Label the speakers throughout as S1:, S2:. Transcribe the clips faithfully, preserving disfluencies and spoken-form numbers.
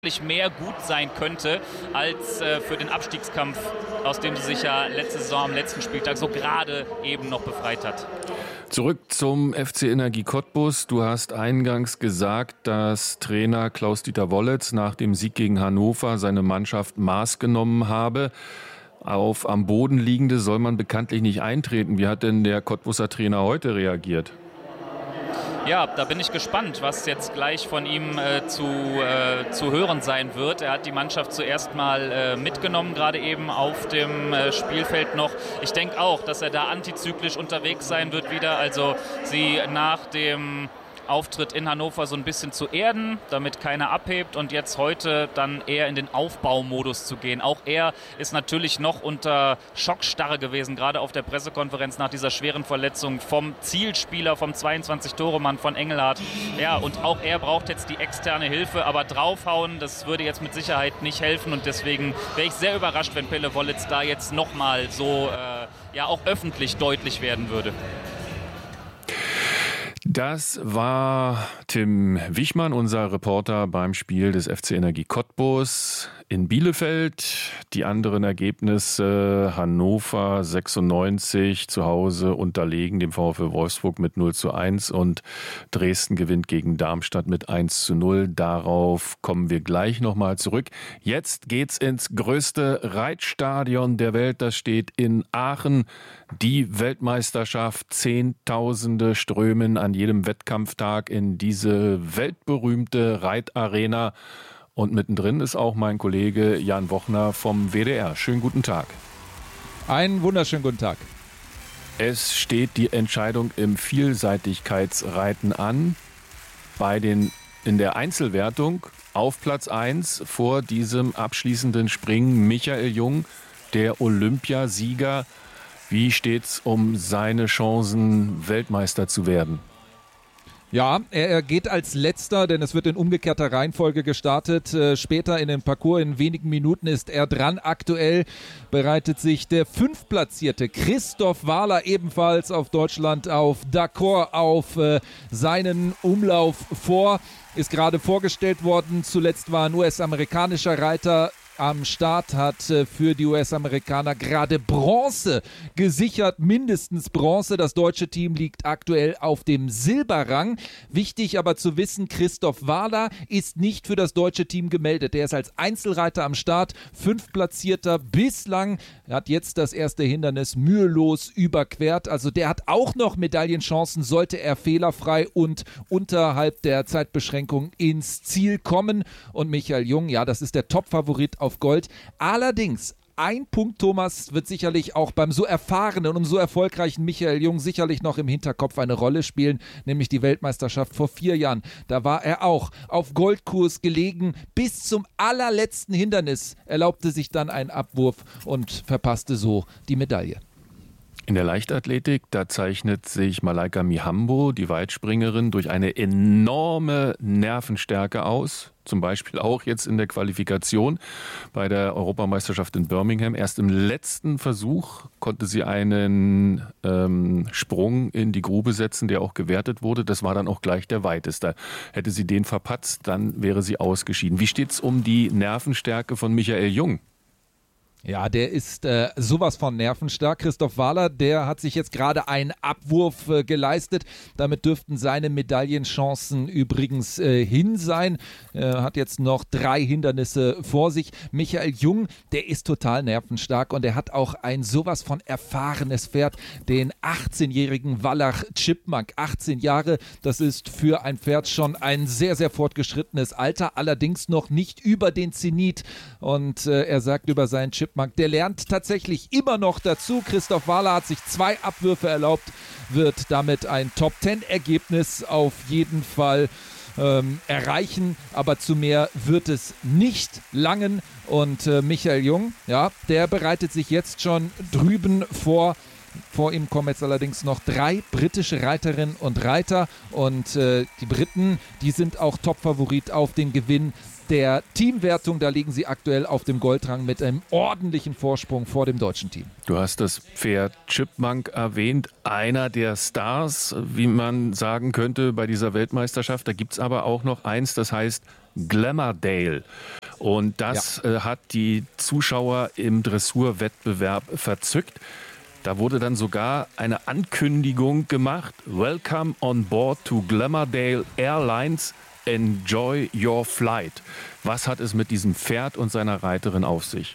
S1: mehr gut sein könnte als äh, für den Abstiegskampf, aus dem sie sich ja letzte Saison am letzten Spieltag so gerade eben noch befreit hat.
S2: Zurück zum F C Energie Cottbus. Du hast eingangs gesagt, dass Trainer Klaus-Dieter Wollitz nach dem Sieg gegen Hannover seine Mannschaft Maß genommen habe. Auf am Boden liegende soll man bekanntlich nicht eintreten. Wie hat denn der Cottbuser Trainer heute reagiert?
S1: Ja, da bin ich gespannt, was jetzt gleich von ihm äh, zu, äh, zu hören sein wird. Er hat die Mannschaft zuerst mal äh, mitgenommen, gerade eben auf dem äh, Spielfeld noch. Ich denke auch, dass er da antizyklisch unterwegs sein wird wieder. Also sie nach dem Auftritt in Hannover so ein bisschen zu erden, damit keiner abhebt und jetzt heute dann eher in den Aufbaumodus zu gehen. Auch er ist natürlich noch unter Schockstarre gewesen, gerade auf der Pressekonferenz nach dieser schweren Verletzung vom Zielspieler, vom zweiundzwanzig-Tore-Mann von Engelhardt. Ja, und auch er braucht jetzt die externe Hilfe, aber draufhauen, das würde jetzt mit Sicherheit nicht helfen und deswegen wäre ich sehr überrascht, wenn Pelle Wollitz da jetzt nochmal so äh, ja auch öffentlich deutlich werden würde.
S2: Das war Tim Wichmann, unser Reporter beim Spiel des F C Energie Cottbus in Bielefeld. Die anderen Ergebnisse: Hannover sechsundneunzig zu Hause unterlegen dem VfL Wolfsburg mit null zu eins und Dresden gewinnt gegen Darmstadt mit eins zu null. Darauf kommen wir gleich nochmal zurück. Jetzt geht's ins größte Reitstadion der Welt. Das steht in Aachen. Die Weltmeisterschaft. Zehntausende strömen an jedem Wettkampftag in diese weltberühmte Reitarena. Und mittendrin ist auch mein Kollege Jan Wochner vom W D R. Schönen guten Tag.
S3: Einen wunderschönen guten Tag.
S2: Es steht die Entscheidung im Vielseitigkeitsreiten an. Bei den, in der Einzelwertung auf Platz eins vor diesem abschließenden Springen Michael Jung, der Olympiasieger. Wie steht's um seine Chancen, Weltmeister zu werden?
S3: Ja, er geht als Letzter, denn es wird in umgekehrter Reihenfolge gestartet. Äh, später in dem Parcours, in wenigen Minuten ist er dran. Aktuell bereitet sich der Fünftplatzierte Christoph Wahler ebenfalls auf Deutschland auf Dakar auf äh, seinen Umlauf vor. Ist gerade vorgestellt worden. Zuletzt war ein U S-amerikanischer Reiter am Start, hat für die U S-Amerikaner gerade Bronze gesichert, mindestens Bronze. Das deutsche Team liegt aktuell auf dem Silberrang. Wichtig aber zu wissen, Christoph Wahler ist nicht für das deutsche Team gemeldet. Er ist als Einzelreiter am Start, Fünftplatzierter bislang. Er hat jetzt das erste Hindernis mühelos überquert. Also der hat auch noch Medaillenchancen, sollte er fehlerfrei und unterhalb der Zeitbeschränkung ins Ziel kommen. Und Michael Jung, ja, das ist der Top-Favorit auf Gold. Allerdings, ein Punkt, Thomas, wird sicherlich auch beim so erfahrenen und so erfolgreichen Michael Jung sicherlich noch im Hinterkopf eine Rolle spielen, nämlich die Weltmeisterschaft vor vier Jahren. Da war er auch auf Goldkurs gelegen. Bis zum allerletzten Hindernis erlaubte sich dann einen Abwurf und verpasste so die Medaille.
S2: In der Leichtathletik, da zeichnet sich Malaika Mihambo, die Weitspringerin, durch eine enorme Nervenstärke aus. Zum Beispiel auch jetzt in der Qualifikation bei der Europameisterschaft in Birmingham. Erst im letzten Versuch konnte sie einen ähm, Sprung in die Grube setzen, der auch gewertet wurde. Das war dann auch gleich der weiteste. Hätte sie den verpatzt, dann wäre sie ausgeschieden. Wie steht's um die Nervenstärke von Michael Jung?
S3: Ja, der ist äh, sowas von nervenstark. Christoph Wahler, der hat sich jetzt gerade einen Abwurf äh, geleistet. Damit dürften seine Medaillenchancen übrigens äh, hin sein. Er hat jetzt noch drei Hindernisse vor sich. Michael Jung, der ist total nervenstark und er hat auch ein sowas von erfahrenes Pferd, den achtzehnjährigen Wallach Chipmunk. achtzehn Jahre, das ist für ein Pferd schon ein sehr, sehr fortgeschrittenes Alter, allerdings noch nicht über den Zenit. Und äh, er sagt über seinen Chipmunk, der lernt tatsächlich immer noch dazu. Christoph Wahler hat sich zwei Abwürfe erlaubt, wird damit ein Top-Ten-Ergebnis auf jeden Fall ähm, erreichen, aber zu mehr wird es nicht langen. Und äh, Michael Jung, ja, der bereitet sich jetzt schon drüben vor. Vor ihm kommen jetzt allerdings noch drei britische Reiterinnen und Reiter und äh, die Briten, die sind auch Top-Favorit auf den Gewinn der Teamwertung. Da liegen sie aktuell auf dem Goldrang mit einem ordentlichen Vorsprung vor dem deutschen Team.
S2: Du hast das Pferd Chipmunk erwähnt, einer der Stars, wie man sagen könnte, bei dieser Weltmeisterschaft. Da gibt es aber auch noch eins, das heißt Glamourdale. Und das ja. äh, hat die Zuschauer im Dressurwettbewerb verzückt. Da wurde dann sogar eine Ankündigung gemacht. Welcome on board to Glamourdale Airlines. Enjoy your flight. Was hat es mit diesem Pferd und seiner Reiterin auf sich?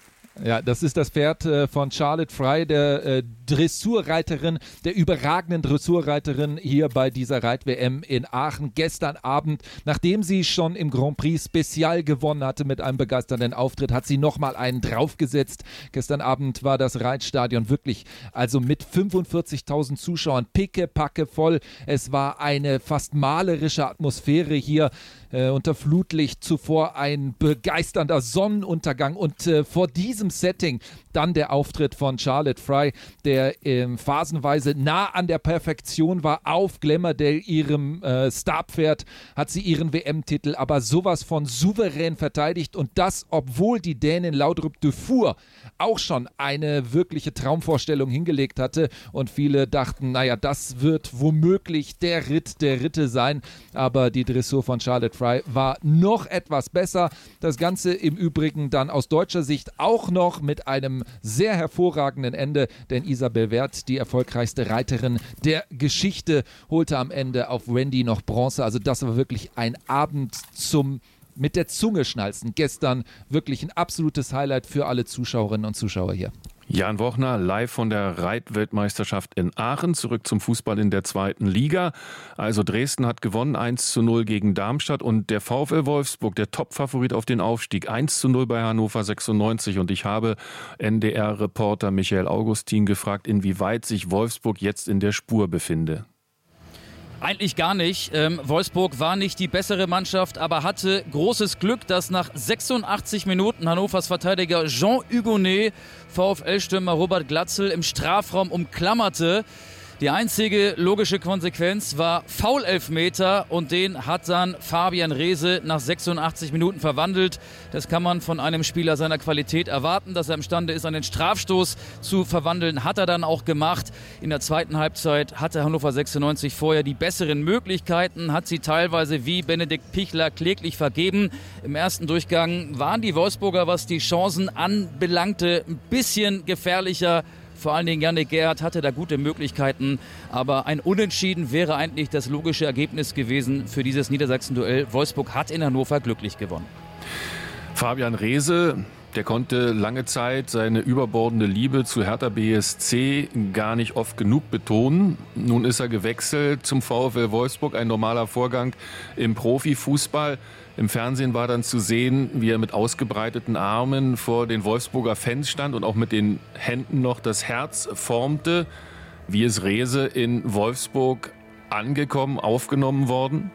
S3: Ja, das ist das Pferd äh, von Charlotte Fry, der äh, Dressurreiterin, der überragenden Dressurreiterin hier bei dieser Reit-W M in Aachen gestern Abend. Nachdem sie schon im Grand Prix Spezial gewonnen hatte mit einem begeisternden Auftritt, hat sie nochmal einen draufgesetzt. Gestern Abend war das Reitstadion wirklich, also mit fünfundvierzigtausend Zuschauern, pickepacke voll. Es war eine fast malerische Atmosphäre hier. Äh, unter Flutlicht, zuvor ein begeisternder Sonnenuntergang und äh, vor diesem Setting dann der Auftritt von Charlotte Fry, der äh, phasenweise nah an der Perfektion war. Auf Glamourdale, ihrem äh, Starpferd, hat sie ihren W M-Titel aber sowas von souverän verteidigt und das, obwohl die Dänin Laudrup de Voer auch schon eine wirkliche Traumvorstellung hingelegt hatte und viele dachten, naja, das wird womöglich der Ritt der Ritte sein, aber die Dressur von Charlotte Fry war noch etwas besser. Das Ganze im Übrigen dann aus deutscher Sicht auch noch mit einem sehr hervorragenden Ende, denn Isabel Werth, die erfolgreichste Reiterin der Geschichte, holte am Ende auf Wendy noch Bronze. Also das war wirklich ein Abend zum mit der Zunge schnalzen. Gestern wirklich ein absolutes Highlight für alle Zuschauerinnen und Zuschauer hier.
S2: Jan Wochner live von der Reitweltmeisterschaft in Aachen. Zurück zum Fußball in der zweiten Liga. Also Dresden hat gewonnen, eins zu null gegen Darmstadt und der VfL Wolfsburg, der Top-Favorit auf den Aufstieg, eins zu null bei Hannover sechsundneunzig. Und ich habe N D R-Reporter Michael Augustin gefragt, inwieweit sich Wolfsburg jetzt in der Spur befinde.
S4: Eigentlich gar nicht. Ähm, Wolfsburg war nicht die bessere Mannschaft, aber hatte großes Glück, dass nach sechsundachtzig Minuten Hannovers Verteidiger Jean Hugonet VfL-Stürmer Robert Glatzel im Strafraum umklammerte. Die einzige logische Konsequenz war Foul-Elfmeter und den hat dann Fabian Reese nach sechsundachtzig Minuten verwandelt. Das kann man von einem Spieler seiner Qualität erwarten, dass er imstande ist, einen Strafstoß zu verwandeln. Hat er dann auch gemacht. In der zweiten Halbzeit hatte Hannover sechsundneunzig vorher die besseren Möglichkeiten, hat sie teilweise wie Benedikt Pichler kläglich vergeben. Im ersten Durchgang waren die Wolfsburger, was die Chancen anbelangte, ein bisschen gefährlicher. Vor allen Dingen Yannick Gerhardt hatte da gute Möglichkeiten, aber ein Unentschieden wäre eigentlich das logische Ergebnis gewesen für dieses Niedersachsen-Duell. Wolfsburg hat in Hannover glücklich gewonnen.
S2: Fabian Reese, der konnte lange Zeit seine überbordende Liebe zu Hertha B S C gar nicht oft genug betonen. Nun ist er gewechselt zum VfL Wolfsburg, ein normaler Vorgang im Profifußball. Im Fernsehen war dann zu sehen, wie er mit ausgebreiteten Armen vor den Wolfsburger Fans stand und auch mit den Händen noch das Herz formte. Wie ist Reese in Wolfsburg angekommen, aufgenommen worden?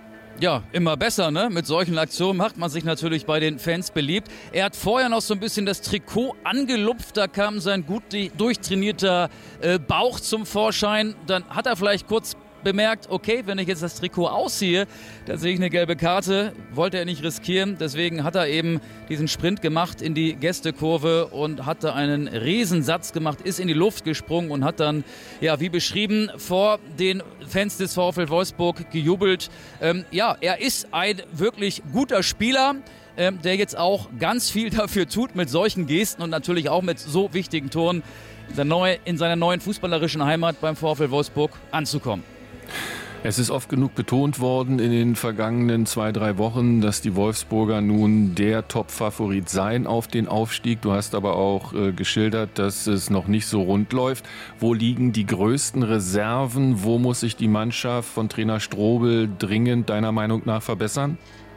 S4: Ja, immer besser, ne? Mit solchen Aktionen macht man sich natürlich bei den Fans beliebt. Er hat vorher noch so ein bisschen das Trikot angelupft, da kam sein gut durchtrainierter äh, Bauch zum Vorschein. Dann hat er vielleicht kurz bemerkt, okay, wenn ich jetzt das Trikot ausziehe, dann sehe ich eine gelbe Karte. Wollte er nicht riskieren, deswegen hat er eben diesen Sprint gemacht in die Gästekurve und hat da einen Riesensatz gemacht, ist in die Luft gesprungen und hat dann, ja, wie beschrieben, vor den Fans des VfL Wolfsburg gejubelt. Ähm, ja, er ist ein wirklich guter Spieler, ähm, der jetzt auch ganz viel dafür tut, mit solchen Gesten und natürlich auch mit so wichtigen Toren in seiner neuen fußballerischen Heimat beim VfL Wolfsburg anzukommen.
S2: Es ist oft genug betont worden in den vergangenen zwei, drei Wochen, dass die Wolfsburger nun der Top-Favorit seien auf den Aufstieg. Du hast aber auch äh, geschildert, dass es noch nicht so rund läuft. Wo liegen die größten Reserven? Wo muss sich die Mannschaft von Trainer Strobel dringend deiner Meinung nach verbessern?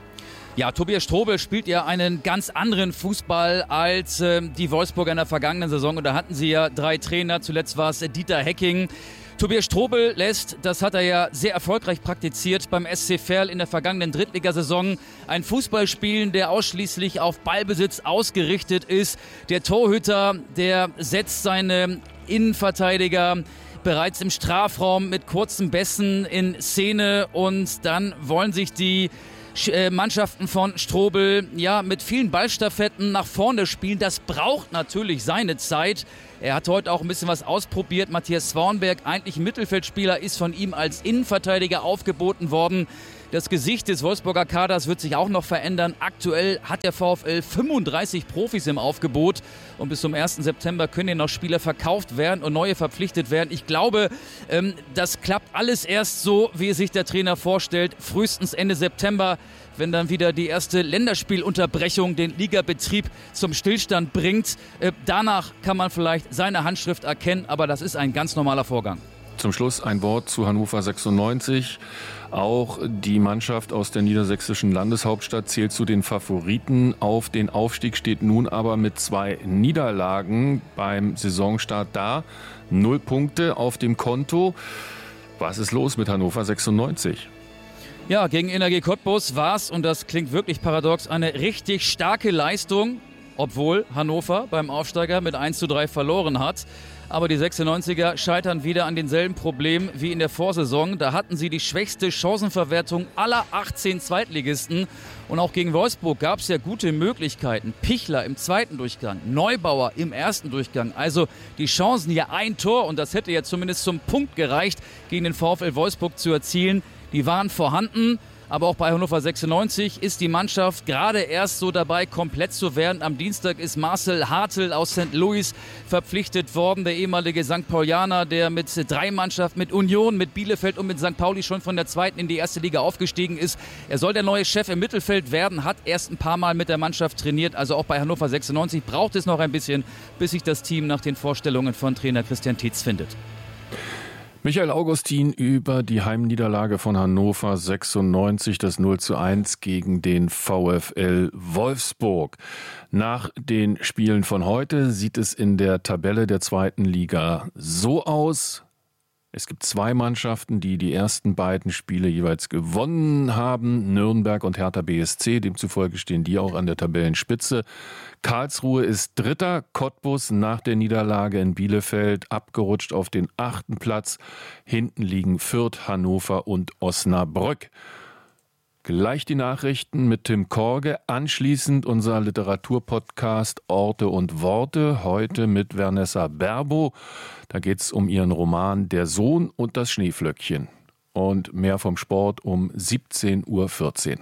S4: Ja, Tobias Strobel spielt ja einen ganz anderen Fußball als äh, die Wolfsburger in der vergangenen Saison. Und da hatten sie ja drei Trainer. Zuletzt war es Dieter Hecking. Tobias Strobel lässt, das hat er ja sehr erfolgreich praktiziert, beim S C Verl in der vergangenen Drittligasaison ein Fußball spielen, der ausschließlich auf Ballbesitz ausgerichtet ist. Der Torhüter, der setzt seine Innenverteidiger bereits im Strafraum mit kurzen Bässen in Szene und dann wollen sich die Mannschaften von Strobel ja mit vielen Ballstaffetten nach vorne spielen. Das braucht natürlich seine Zeit. Er hat heute auch ein bisschen was ausprobiert. Matthias Swanberg, eigentlich ein Mittelfeldspieler, ist von ihm als Innenverteidiger aufgeboten worden. Das Gesicht des Wolfsburger Kaders wird sich auch noch verändern. Aktuell hat der VfL fünfunddreißig Profis im Aufgebot und bis zum ersten September können hier noch Spieler verkauft werden und neue verpflichtet werden. Ich glaube, ähm, das klappt alles erst so, wie es sich der Trainer vorstellt. Frühestens Ende September, wenn dann wieder die erste Länderspielunterbrechung den Ligabetrieb zum Stillstand bringt. Äh, danach kann man vielleicht seine Handschrift erkennen, aber das ist ein ganz normaler Vorgang.
S2: Zum Schluss ein Wort zu Hannover sechsundneunzig. Auch die Mannschaft aus der niedersächsischen Landeshauptstadt zählt zu den Favoriten auf den Aufstieg, steht nun aber mit zwei Niederlagen beim Saisonstart da. Null Punkte auf dem Konto. Was ist los mit Hannover sechsundneunzig?
S4: Ja, gegen Energie Cottbus war es, und das klingt wirklich paradox, eine richtig starke Leistung, obwohl Hannover beim Aufsteiger mit eins zu drei verloren hat. Aber die sechsundneunziger scheitern wieder an denselben Problemen wie in der Vorsaison. Da hatten sie die schwächste Chancenverwertung aller achtzehn Zweitligisten. Und auch gegen Wolfsburg gab es ja gute Möglichkeiten. Pichler im zweiten Durchgang, Neubauer im ersten Durchgang. Also die Chancen, hier ein Tor, und das hätte ja zumindest zum Punkt gereicht, gegen den VfL Wolfsburg zu erzielen, die waren vorhanden. Aber auch bei Hannover sechsundneunzig ist die Mannschaft gerade erst so dabei, komplett zu werden. Am Dienstag ist Marcel Hartl aus Sankt Louis verpflichtet worden, der ehemalige Sankt Paulianer, der mit drei Mannschaften, mit Union, mit Bielefeld und mit Sankt Pauli schon von der zweiten in die erste Liga aufgestiegen ist. Er soll der neue Chef im Mittelfeld werden, hat erst ein paar Mal mit der Mannschaft trainiert. Also auch bei Hannover sechsundneunzig braucht es noch ein bisschen, bis sich das Team nach den Vorstellungen von Trainer Christian Tietz findet.
S2: Michael Augustin über die Heimniederlage von Hannover sechsundneunzig, das null zu eins gegen den VfL Wolfsburg. Nach den Spielen von heute sieht es in der Tabelle der zweiten Liga so aus. Es gibt zwei Mannschaften, die die ersten beiden Spiele jeweils gewonnen haben, Nürnberg und Hertha B S C, demzufolge stehen die auch an der Tabellenspitze. Karlsruhe ist Dritter, Cottbus nach der Niederlage in Bielefeld abgerutscht auf den achten Platz. Hinten liegen Fürth, Hannover und Osnabrück. Gleich die Nachrichten mit Tim Korge, anschließend unser Literaturpodcast Orte und Worte, heute mit Vanessa Berbo. Da geht es um ihren Roman Der Sohn und das Schneeflöckchen. Und mehr vom Sport um siebzehn Uhr vierzehn.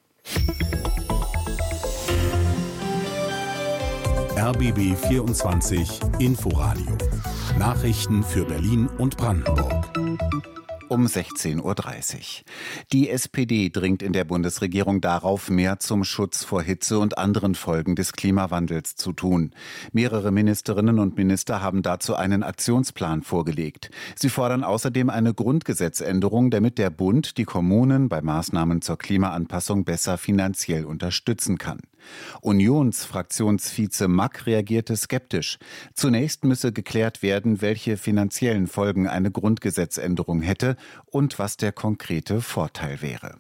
S5: R B B vierundzwanzig Inforadio. Nachrichten für Berlin und Brandenburg.
S6: Um sechzehn Uhr dreißig. Die S P D dringt in der Bundesregierung darauf, mehr zum Schutz vor Hitze und anderen Folgen des Klimawandels zu tun. Mehrere Ministerinnen und Minister haben dazu einen Aktionsplan vorgelegt. Sie fordern außerdem eine Grundgesetzänderung, damit der Bund die Kommunen bei Maßnahmen zur Klimaanpassung besser finanziell unterstützen kann. Unionsfraktionsvize Mack reagierte skeptisch. Zunächst müsse geklärt werden, welche finanziellen Folgen eine Grundgesetzänderung hätte und was der konkrete Vorteil wäre.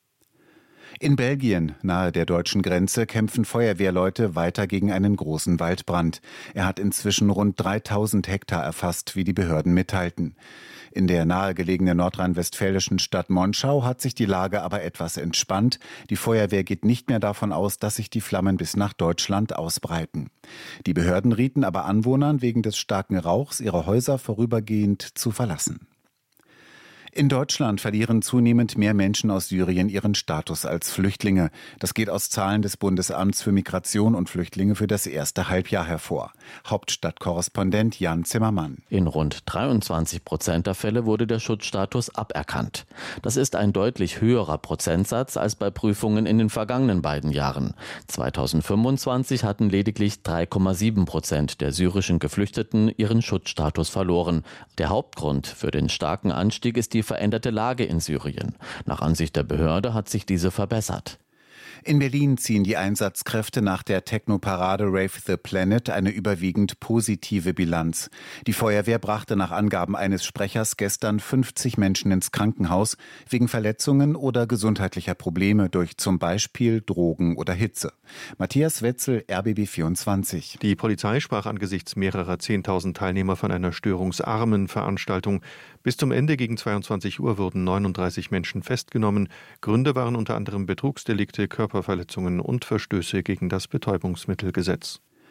S6: In Belgien, nahe der deutschen Grenze, kämpfen Feuerwehrleute weiter gegen einen großen Waldbrand. Er hat inzwischen rund dreitausend Hektar erfasst, wie die Behörden mitteilten. In der nahegelegenen nordrhein-westfälischen Stadt Monschau hat sich die Lage aber etwas entspannt. Die Feuerwehr geht nicht mehr davon aus, dass sich die Flammen bis nach Deutschland ausbreiten. Die Behörden rieten aber Anwohnern, wegen des starken Rauchs ihre Häuser vorübergehend zu verlassen. In Deutschland verlieren zunehmend mehr Menschen aus Syrien ihren Status als Flüchtlinge. Das geht aus Zahlen des Bundesamts für Migration und Flüchtlinge für das erste Halbjahr hervor. Hauptstadtkorrespondent Jan Zimmermann.
S7: In rund dreiundzwanzig Prozent der Fälle wurde der Schutzstatus aberkannt. Das ist ein deutlich höherer Prozentsatz als bei Prüfungen in den vergangenen beiden Jahren. zweitausendfünfundzwanzig hatten lediglich drei Komma sieben Prozent der syrischen Geflüchteten ihren Schutzstatus verloren. Der Hauptgrund für den starken Anstieg ist die veränderte Lage in Syrien. Nach Ansicht der Behörde hat sich diese verbessert.
S6: In Berlin ziehen die Einsatzkräfte nach der Techno-Parade Rave the Planet eine überwiegend positive Bilanz. Die Feuerwehr brachte nach Angaben eines Sprechers gestern fünfzig Menschen ins Krankenhaus wegen Verletzungen oder gesundheitlicher Probleme durch zum Beispiel Drogen oder Hitze. Matthias Wetzel, R B B vierundzwanzig.
S8: Die Polizei sprach angesichts mehrerer zehntausend Teilnehmer von einer störungsarmen Veranstaltung. Bis zum Ende gegen zweiundzwanzig Uhr wurden neununddreißig Menschen festgenommen. Gründe waren unter anderem Betrugsdelikte, Körperverletzungen und Verstöße gegen das Betäubungsmittelgesetz.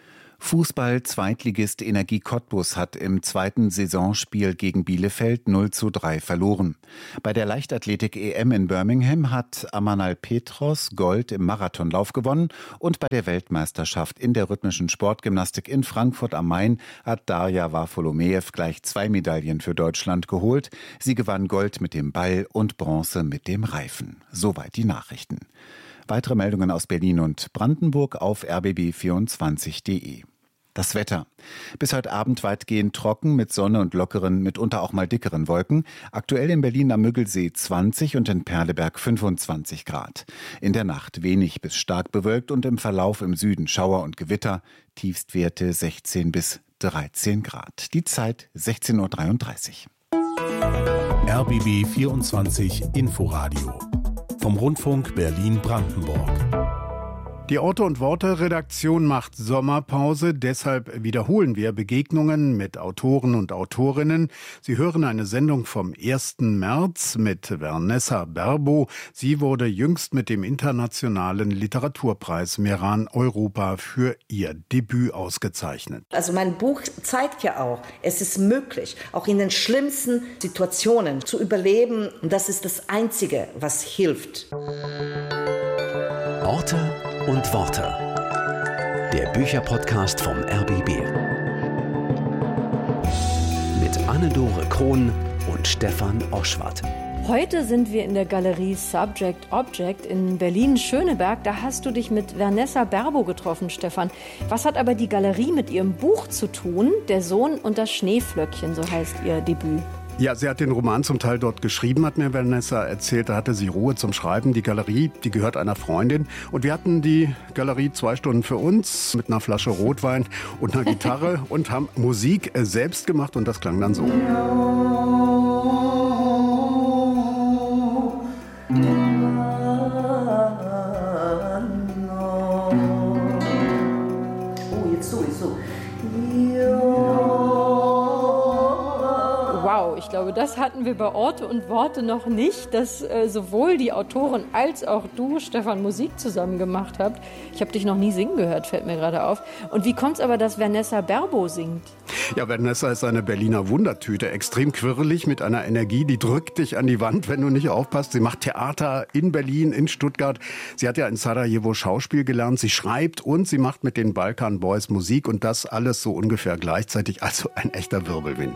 S6: Fußball-Zweitligist Energie Cottbus hat im zweiten Saisonspiel gegen Bielefeld null zu drei verloren. Bei der Leichtathletik-E M in Birmingham hat Amanal Petros Gold im Marathonlauf gewonnen und bei der Weltmeisterschaft in der rhythmischen Sportgymnastik in Frankfurt am Main hat Darja Varfolomeev gleich zwei Medaillen für Deutschland geholt. Sie gewann Gold mit dem Ball und Bronze mit dem Reifen. Soweit die Nachrichten. Weitere Meldungen aus Berlin und Brandenburg auf r b b vierundzwanzig punkt de. Das Wetter. Bis heute Abend weitgehend trocken mit Sonne und lockeren, mitunter auch mal dickeren Wolken. Aktuell in Berlin am Müggelsee zwanzig und in Perleberg fünfundzwanzig Grad. In der Nacht wenig bis stark bewölkt und im Verlauf im Süden Schauer und Gewitter. Tiefstwerte sechzehn bis dreizehn Grad. Die Zeit sechzehn Uhr dreiunddreißig.
S5: R B B vierundzwanzig Inforadio vom Rundfunk Berlin-Brandenburg.
S9: Die Orte und Worte Redaktion macht Sommerpause, deshalb wiederholen wir Begegnungen mit Autoren und Autorinnen. Sie hören eine Sendung vom ersten März mit Vanessa Berbo. Sie wurde jüngst mit dem internationalen Literaturpreis Meran Europa für ihr Debüt ausgezeichnet.
S10: Also mein Buch zeigt ja auch, es ist möglich, auch in den schlimmsten Situationen zu überleben. Und das ist das Einzige, was hilft.
S11: Orte und Worte. Der Bücherpodcast vom R B B. Mit Anne-Dore Krohn und Stefan Oschwart.
S12: Heute sind wir in der Galerie Subject Object in Berlin-Schöneberg. Da hast du dich mit Vanessa Berbo getroffen, Stefan. Was hat aber die Galerie mit ihrem Buch zu tun? Der Sohn und das Schneeflöckchen, so heißt ihr Debüt.
S9: Ja, sie hat den Roman zum Teil dort geschrieben, hat mir Vanessa erzählt. Da hatte sie Ruhe zum Schreiben. Die Galerie, die gehört einer Freundin. Und wir hatten die Galerie zwei Stunden für uns mit einer Flasche Rotwein und einer Gitarre und haben Musik selbst gemacht. Und das klang dann so.
S10: Oh, jetzt sowieso.
S12: Wow, ich glaube, das hatten wir bei Orte und Worte noch nicht, dass äh, sowohl die Autorin als auch du, Stefan, Musik zusammen gemacht habt. Ich habe dich noch nie singen gehört, fällt mir gerade auf. Und wie kommt es aber, dass Vanessa Berbo singt?
S9: Ja, Vanessa ist eine Berliner Wundertüte, extrem quirlig mit einer Energie, die drückt dich an die Wand, wenn du nicht aufpasst. Sie macht Theater in Berlin, in Stuttgart. Sie hat ja in Sarajevo Schauspiel gelernt. Sie schreibt und sie macht mit den Balkan Boys Musik und das alles so ungefähr gleichzeitig. Also ein echter Wirbelwind.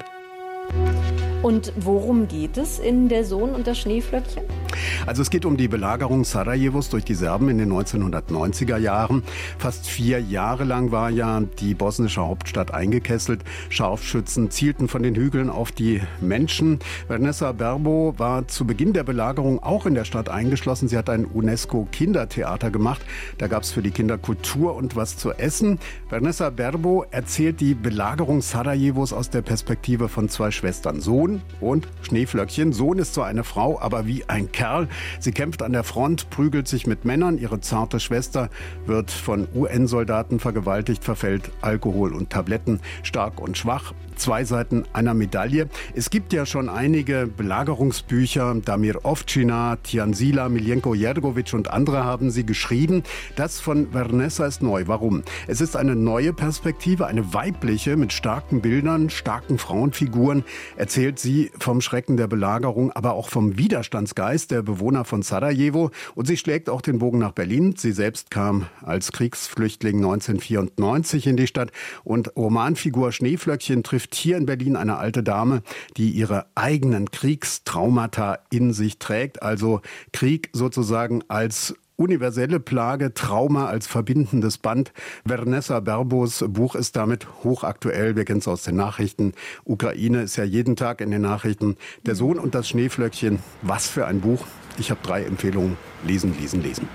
S12: Und worum geht es in Der Sohn und das Schneeflöckchen?
S9: Also es geht um die Belagerung Sarajevos durch die Serben in den neunzehnhundertneunziger Jahren. Fast vier Jahre lang war ja die bosnische Hauptstadt eingekesselt. Scharfschützen zielten von den Hügeln auf die Menschen. Vanessa Berbo war zu Beginn der Belagerung auch in der Stadt eingeschlossen. Sie hat ein UNESCO-Kindertheater gemacht. Da gab es für die Kinder Kultur und was zu essen. Vanessa Berbo erzählt die Belagerung Sarajevos aus der Perspektive von zwei Schwestern. Sohn und Schneeflöckchen. Sohn ist zwar eine Frau, aber wie ein Kerl. Sie kämpft an der Front, prügelt sich mit Männern. Ihre zarte Schwester wird von U N-Soldaten vergewaltigt, verfällt Alkohol und Tabletten, stark und schwach. Zwei Seiten einer Medaille. Es gibt ja schon einige Belagerungsbücher. Damir Ovčina, Tiansila, Miljenko Jergovic und andere haben sie geschrieben. Das von Vanessa ist neu. Warum? Es ist eine neue Perspektive, eine weibliche mit starken Bildern, starken Frauenfiguren. Erzählt sie vom Schrecken der Belagerung, aber auch vom Widerstandsgeist der Bewohner von Sarajevo. Und sie schlägt auch den Bogen nach Berlin. Sie selbst kam als Kriegsflüchtling neunzehnhundertvierundneunzig in die Stadt. Und Romanfigur Schneeflöckchen trifft hier in Berlin eine alte Dame, die ihre eigenen Kriegstraumata in sich trägt. Also Krieg sozusagen als universelle Plage, Trauma als verbindendes Band. Vanessa Berbos Buch ist damit hochaktuell. Wir kennen es aus den Nachrichten. Ukraine ist ja jeden Tag in den Nachrichten. Der Sohn und das Schneeflöckchen. Was für ein Buch. Ich habe drei Empfehlungen. Lesen, lesen, lesen.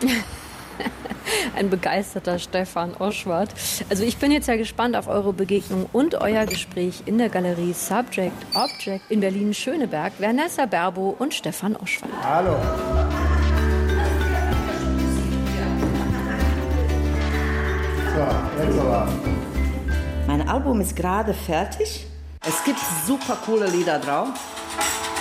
S12: Ein begeisterter Stefan Oschwart. Also ich bin jetzt ja gespannt auf eure Begegnung und euer Gespräch in der Galerie Subject Object in Berlin-Schöneberg. Vanessa Berbo und Stefan Oschwart.
S9: Hallo. So, jetzt aber.
S10: Mein Album ist gerade fertig. Es gibt super coole Lieder drauf.